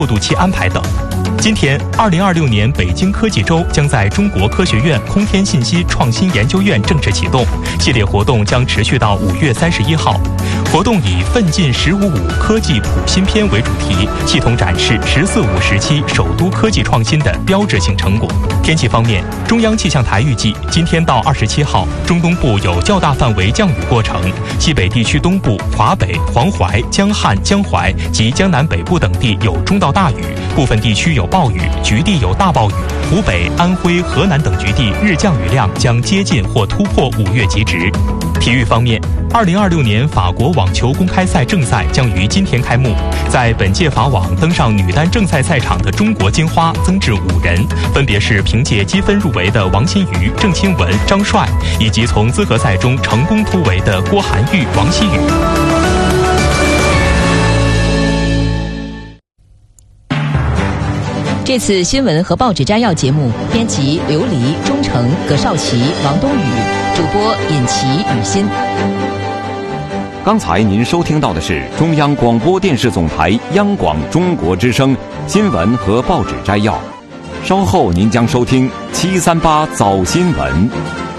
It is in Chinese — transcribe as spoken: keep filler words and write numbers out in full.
过渡期安排等。今天，二零二六年北京科技周将在中国科学院空天信息创新研究院正式启动，系列活动将持续到五月三十一号。活动以“奋进十五五科技普新篇”为主题，系统展示“十四五”时期首都科技创新的标志性成果。天气方面，中央气象台预计，今天到二十七号，中东部有较大范围降雨过程，西北地区东部、华北、黄淮、江汉、江淮及江南北部等地有中到大雨，部分地区有暴雨，局地有大暴雨。湖北、安徽、河南等局地日降雨量将接近或突破五月极值。体育方面，二零二六年法国网球公开赛正赛将于今天开幕。在本届法网登上女单正赛赛场的中国金花增至五人，分别是凭借积分入围的王欣瑜、郑钦文、张帅，以及从资格赛中成功突围的郭涵玉、王希雨。 这次新闻和报纸摘要节目，编辑刘黎、钟诚、葛少奇、王东宇，主播尹奇、雨欣。 刚才您收听到的是中央广播电视总台央广中国之声新闻和报纸摘要，稍后您将收听七三八早新闻。